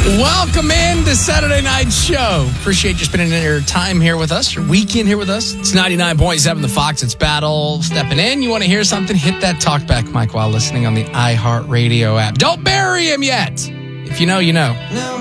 Welcome in to Saturday Night Show. Appreciate you spending your time here with us, your weekend here with us. It's 99.7 The Fox. It's Battle. Stepping in. You want to hear something? Hit that talkback mic while listening on the iHeartRadio app. Don't bury him yet. If you know, you know.